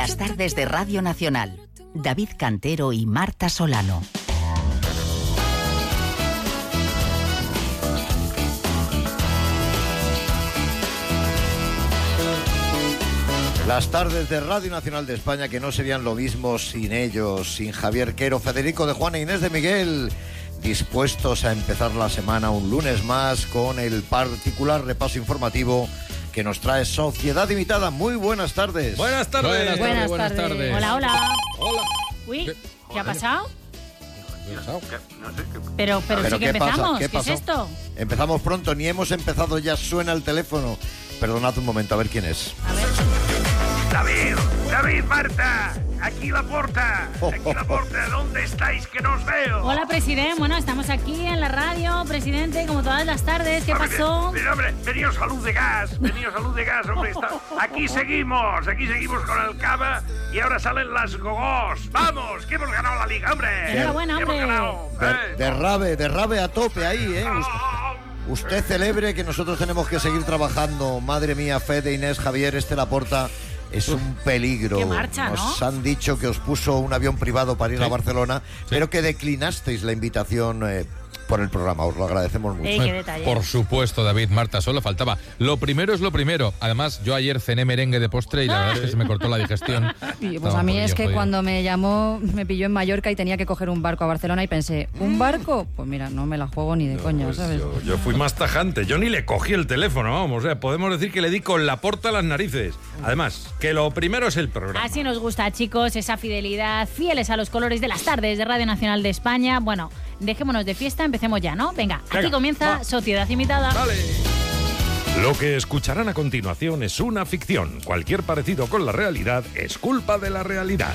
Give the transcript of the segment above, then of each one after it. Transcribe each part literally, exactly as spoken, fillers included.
Las tardes de Radio Nacional. David Cantero y Marta Solano. Las tardes de Radio Nacional de España, que no serían lo mismo sin ellos, sin Javier Quero, Federico de Juan e Inés de Miguel, dispuestos a empezar la semana un lunes más con el particular repaso informativo que nos trae Sociedad Limitada. Muy buenas tardes. Buenas tardes. Buenas, buenas, buenas tardes. tardes. Hola, hola. Hola. Uy, ¿Qué? ¿qué ha pasado? ¿Qué ha pasado? Pero, pero, ¿Pero sí que qué pasa? empezamos. ¿Qué ¿Qué, pasó? es esto? Empezamos pronto, ni hemos empezado, ya suena el teléfono. Perdonad un momento, a ver quién es. A ver. David, David, Marta, aquí la porta, aquí la porta, ¿dónde estáis que no os veo? Hola, presidente. Bueno, estamos aquí en la radio, presidente, como todas las tardes. ¿Qué Hombre, pasó? Pero, hombre, veníos a luz de gas, veníos a luz de gas, hombre, está... aquí seguimos, aquí seguimos con el Cava y ahora salen las gogós. ¡Vamos, que hemos ganado la liga, hombre! Enhorabuena, Que hemos hombre. ganado, De, ¿eh? derrabe, derrabe a tope ahí, ¿eh? Usted, usted celebre que nosotros tenemos que seguir trabajando. Madre mía, Fede, Inés, Javier, este Laporta es un peligro. Qué marcha, ¿no? Nos han dicho que os puso un avión privado para ir Sí. a Barcelona, Sí. pero que declinasteis la invitación eh, por el programa. Os lo agradecemos mucho. Ey, qué detalle. Por supuesto, David, Marta, solo faltaba. Lo primero es lo primero. Además, yo ayer cené merengue de postre y la verdad es que se me cortó la digestión. Y, pues Estaba a mí un es poquillo que jodido. cuando me llamó, me pilló en Mallorca y tenía que coger un barco a Barcelona y pensé, ¿un barco? Pues mira, no me la juego ni de coña, Pues ¿sabes? yo, yo fui más tajante, yo ni le cogí el teléfono, vamos, o sea, podemos decir que le di con la porta a las narices. Además, que lo primero es el programa. Así nos gusta, chicos, esa fidelidad, fieles a los colores de las tardes de Radio Nacional de España. Bueno, dejémonos de fiesta, empecemos ya, ¿no? Venga, aquí Venga, comienza va. Sociedad Limitada. Vale. Lo que escucharán a continuación es una ficción. Cualquier parecido con la realidad es culpa de la realidad.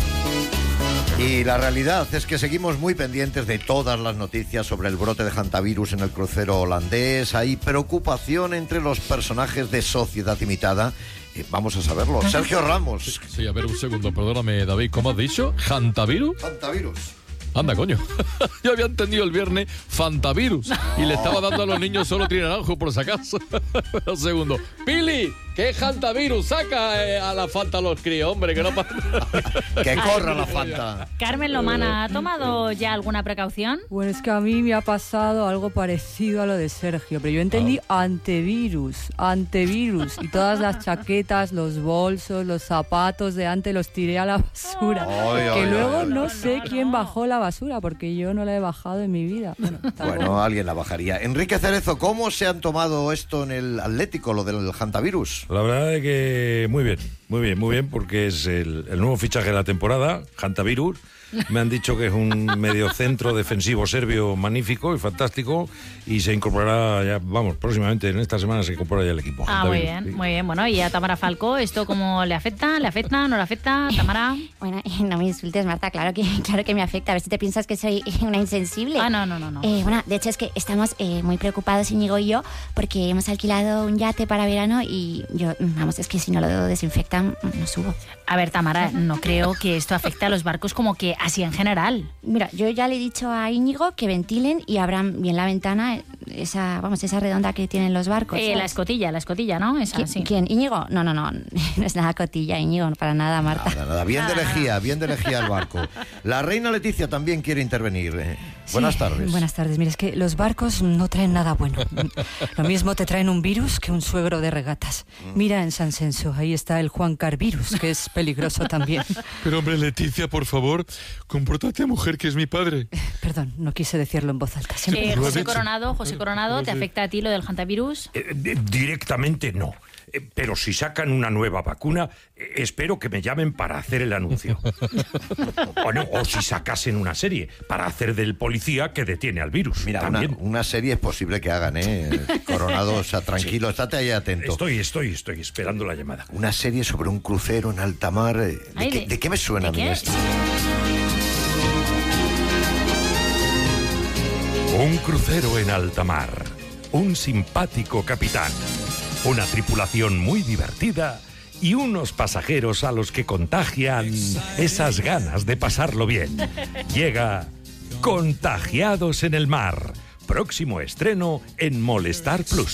Y la realidad es que seguimos muy pendientes de todas las noticias sobre el brote de hantavirus en el crucero holandés. Hay preocupación entre los personajes de Sociedad Limitada. Eh, vamos a saberlo. Sergio Ramos. Sí, a ver, un segundo, perdóname, David, ¿cómo has dicho? ¿Hantavirus? Hantavirus. Anda, coño. Yo había entendido el viernes Fantavirus y le estaba dando a los niños solo trinaranjo por si acaso. Un segundo. Pili, ¿qué es Hantavirus? Saca eh, a la Fanta a los críos, hombre, que no pasa. Que corra la Fanta. Carmen Lomana, ¿ha tomado ya alguna precaución? Bueno, es que a mí me ha pasado algo parecido a lo de Sergio, pero yo entendí antivirus, antivirus, y todas las chaquetas, los bolsos, los zapatos de antes los tiré a la basura. Ay, que ay, luego ay, no no, sé no, quién no. bajó la basura, porque yo no la he bajado en mi vida. Bueno, tampoco. Bueno, alguien la bajaría. Enrique Cerezo, ¿cómo se han tomado esto en el Atlético, lo del hantavirus? La verdad es que muy bien, muy bien, muy bien, porque es el, el nuevo fichaje de la temporada, Hantavirus. Me han dicho que es un mediocentro defensivo serbio magnífico y fantástico y se incorporará ya, vamos, próximamente en esta semana se incorpora ya el equipo. Ah, muy Hantavirus, bien, sí. muy bien. Bueno, y a Tamara Falcó, ¿esto cómo le afecta? ¿Le afecta? ¿No le afecta? Tamara. Bueno, eh, no me insultes, Marta, claro que, claro que me afecta. A ver si te piensas que soy eh, una insensible. Ah, no, no, no, no. Eh, bueno, de hecho es que estamos eh, muy preocupados, Íñigo y yo, porque hemos alquilado un yate para verano y yo, vamos, es que si no lo desinfectan, no subo. A ver, Tamara, no creo que esto afecte a los barcos como que así en general. Mira, yo ya le he dicho a Íñigo que ventilen y abran bien la ventana, esa, vamos, esa redonda que tienen los barcos. Eh, la ¿sabes? escotilla, la escotilla, ¿no? Esa, ¿Qui- sí. ¿Quién? ¿Íñigo? No, no, no, no es nada cotilla, Íñigo, para nada, Marta. Nada, nada. Bien de lejía, bien de lejía el barco. La reina Leticia también quiere intervenir. Eh, buenas Sí, tardes. Buenas tardes. Mira, es que los barcos no traen nada bueno. Lo mismo te traen un virus que un suegro de regatas. Mira en San Censo, ahí está el Juan Carvirus, que es peligroso también. Pero hombre, Leticia, por favor, compórtate, mujer, que es mi padre. Perdón, no quise decirlo en voz alta. Siempre Eh, Lo has José dicho. Coronado, José Coronado, ¿te afecta a ti lo del hantavirus? Eh, di- directamente no. Eh, Pero si sacan una nueva vacuna, eh, espero que me llamen para hacer el anuncio. O, no, o si sacasen una serie para hacer del policía que detiene al virus. Mira, una, también. una serie es posible que hagan, ¿eh? Coronado, o sea, tranquilo, estate ahí atento. Estoy, estoy, estoy esperando la llamada. Una serie sobre un crucero en alta mar. eh, ¿De, Ay, qué, de- de qué me suena ¿de a mí qué? esto? Un crucero en alta mar, un simpático capitán, una tripulación muy divertida y unos pasajeros a los que contagian esas ganas de pasarlo bien. Llega Contagiados en el Mar, próximo estreno en Molestar Plus.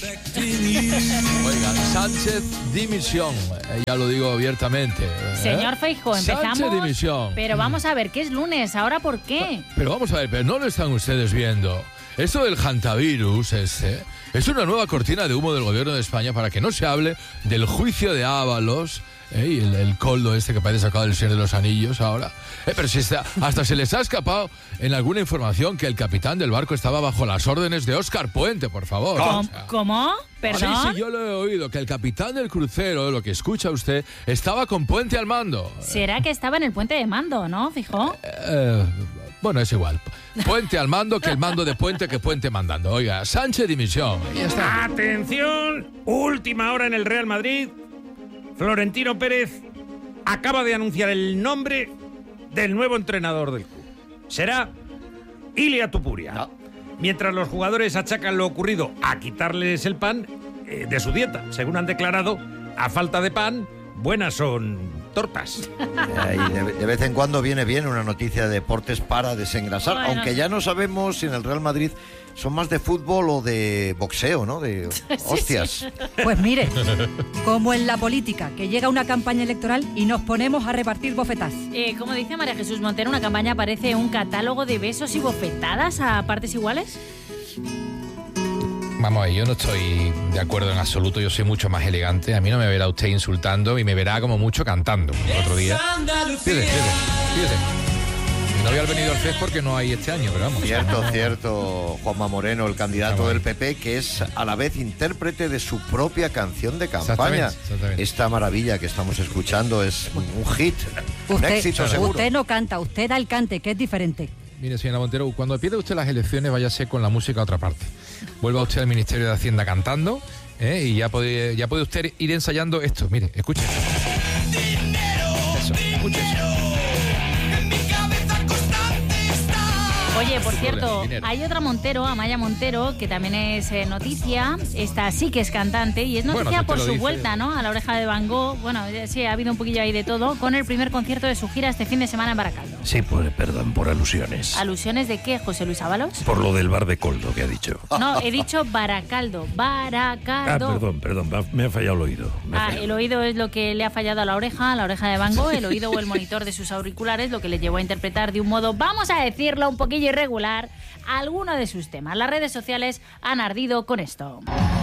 Oigan, Sánchez dimisión, eh, ya lo digo abiertamente. ¿eh? Señor Feijóo, empezamos. Sánchez dimisión. Pero vamos a ver, ¿qué es lunes? ¿Ahora por qué? Pero vamos a ver, pero no lo están ustedes viendo. Esto del hantavirus este, es una nueva cortina de humo del gobierno de España para que no se hable del juicio de Ábalos, ¿eh? y el, el coldo este que parece sacado del Señor de los Anillos ahora. Eh, pero si está, hasta se les ha escapado en alguna información que el capitán del barco estaba bajo las órdenes de Óscar Puente, por favor. ¿Cómo? O sea, ¿Cómo? ¿Perdón? Sí, sí, yo lo he oído, que el capitán del crucero, lo que escucha usted, estaba con Puente al mando. ¿Será que estaba en el puente de mando, no, Feijóo? Eh, bueno, es igual. Puente al mando, que el mando de Puente, que Puente mandando. Oiga, Sánchez dimisión. Y ya está. Atención, última hora en el Real Madrid. Florentino Pérez acaba de anunciar el nombre del nuevo entrenador del club. Será Ilia Tupuria. No. Mientras los jugadores achacan lo ocurrido a quitarles el pan eh, de su dieta. Según han declarado, a falta de pan, buenas son tortas. Eh, y de, de vez en cuando viene bien una noticia de deportes para desengrasar, Bueno. aunque ya no sabemos si en el Real Madrid son más de fútbol o de boxeo, ¿no? De hostias. Pues mire, como en la política, que llega una campaña electoral y nos ponemos a repartir bofetas. Eh, como dice María Jesús Montero, una campaña parece un catálogo de besos y bofetadas a partes iguales. Vamos a ver, yo no estoy de acuerdo en absoluto, yo soy mucho más elegante. A mí no me verá usted insultando y me verá como mucho cantando. El otro día. Fíjate, fíjate, fíjate. Mi novia al Benidorm Fest porque no hay este año, pero vamos. Cierto, cierto, Juanma Moreno, el candidato Vamos. del P P, que es a la vez intérprete de su propia canción de campaña. Exactamente, exactamente. Esta maravilla que estamos escuchando es un hit, un Usted, éxito seguro. usted no canta, usted da el cante, que es diferente. Mire, señora Montero, cuando pierda usted las elecciones, váyase con la música a otra parte. Vuelva usted al Ministerio de Hacienda cantando, ¿eh? y ya puede, ya puede usted ir ensayando esto. Mire, escuche. Eso, escuche eso. Oye, por cierto, Dinero. hay otra Montero, Amaya Montero, que también es eh, noticia. Esta sí que es cantante y es noticia Bueno, si por usted su lo dice. vuelta, ¿no? A la oreja de Van Gogh. Bueno, eh, sí, ha habido un poquillo ahí de todo. Con el primer concierto de su gira este fin de semana en Baracaldo. Sí, pues perdón por alusiones. ¿Alusiones de qué, José Luis Ábalos? Por lo del bar de Coldo que ha dicho. No, he dicho Baracaldo. Ah, Baracaldo. perdón, perdón, me ha- me ha fallado el oído. me ha Ah, fallado. el oído es lo que le ha fallado a la oreja, a la oreja de Van Gogh, el oído o el monitor de sus auriculares, lo que le llevó a interpretar de un modo, vamos a decirlo, un poquillo irregular, alguno de sus temas. Las redes sociales han ardido con esto.